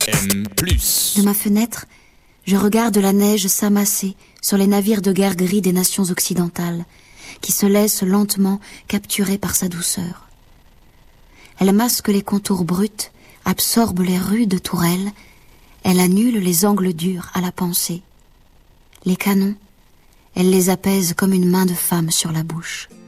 De ma fenêtre, je regarde la neige s'amasser sur les navires de guerre gris des nations occidentales, qui se laissent lentement capturer par sa douceur. Elle masque les contours bruts, absorbe les rudes tourelles, elle annule les angles durs à la pensée. Les canons, elle les apaise comme une main de femme sur la bouche.